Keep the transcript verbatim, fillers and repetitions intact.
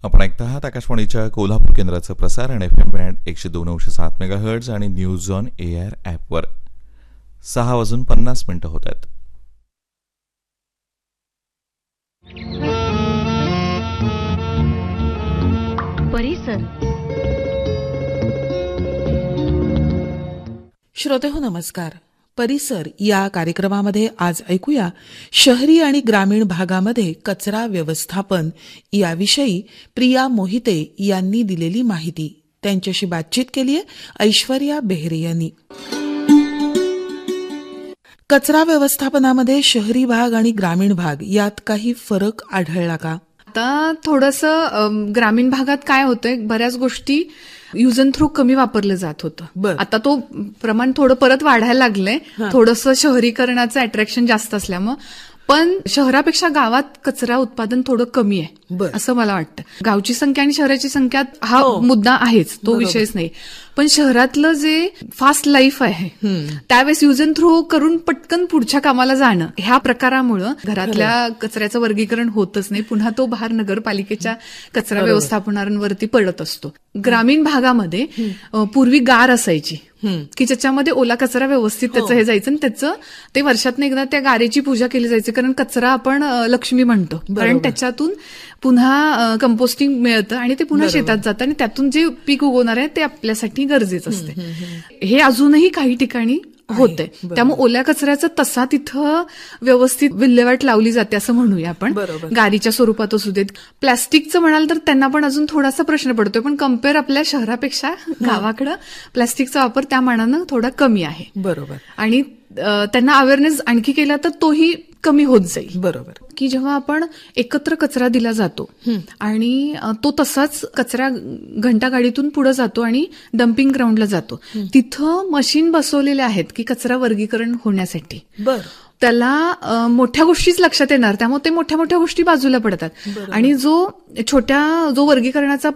आपण ऐकता आहात आकाशवाणीच्या कोल्हापूर केंद्राचं प्रसारण एफ एम बँड एकशे दोन अंश सात मेगा हर्ट्ज आणि न्यूज ऑन एआर ॲपवर. सहा वाजून पन्नास मिनिटं होत आहेत. परिसर. श्रोतेहो नमस्कार. परिसर या कार्यक्रमामध्ये आज ऐकूया शहरी आणि ग्रामीण भागामध्ये कचरा व्यवस्थापन याविषयी प्रिया मोहिते यांनी दिलेली माहिती. त्यांच्याशी बातचीत केली आहे ऐश्वर्या बेहरे यांनी. कचरा व्यवस्थापनामध्ये शहरी भाग आणि ग्रामीण भाग यात काही फरक आढळला का? आता थोडंसं ग्रामीण भागात काय होतंय, बऱ्याच गोष्टी युज अँड थ्रो कमी वापरलं जात होतं. आता तो प्रमाण थोडं परत वाढायला लागलंय, थोडंसं शहरीकरणाचं अट्रॅक्शन जास्त असल्यामुळे. पण शहरापेक्षा गावात कचरा उत्पादन थोडं कमी आहे असं मला वाटतं. गावची संख्या आणि शहराची संख्या हा मुद्दा आहेच, तो विषयच नाही. पण शहरातलं जे फास्ट लाईफ आहे त्यावेळेस युज अँड थ्रो करून पटकन पुढच्या कामाला जाणं, ह्या प्रकारामुळं घरातल्या कचऱ्याचं वर्गीकरण होतच नाही. पुन्हा तो भार नगरपालिकेच्या कचरा व्यवस्थापनावरती पडत असतो. ग्रामीण भागामध्ये पूर्वी गार असायची की ज्याच्यामध्ये ओला कचरा व्यवस्थित त्याचं हे जायचं आणि त्याचं ते वर्षातनं एकदा त्या गारेची पूजा केली जायची. कारण कचरा आपण लक्ष्मी म्हणतो, कारण त्याच्यातून पुन्हा कंपोस्टिंग मिळतं आणि ते पुन्हा शेतात जातं आणि त्यातून जे पीक उगवणार आहे ते आपल्यासाठी गरजेचं असते. हे अजूनही काही ठिकाणी होते. त्यामुळे ओल्या कचऱ्याचं तसा तिथं व्यवस्थित विल्हेवाट लावली जाते असं म्हणूया आपण, गारीच्या स्वरूपात असू देत. प्लॅस्टिकचं म्हणाल तर त्यांना पण अजून थोडासा प्रश्न पडतोय, पण कम्पेअर आपल्या शहरापेक्षा गावाकडं प्लॅस्टिकचा वापर त्या मानानं थोडा कमी आहे. बरोबर. आणि त्यांना अवेअरनेस आणखी केला तर तोही कमी होत जाईल. बरोबर. की जेव्हा आपण एकत्र कचरा दिला जातो आणि तो तसाच कचरा घंटागाडीतून पुढे जातो आणि डम्पिंग ग्राउंडला जातो, तिथं मशीन बसवलेले आहेत की कचरा वर्गीकरण होण्यासाठी. बर. त्याला मोठ्या गोष्टीच लक्षात येणार, त्यामुळे ते मोठ्या मोठ्या गोष्टी बाजूला पडतात आणि जो छोट्या जो वर्गीकरणाचा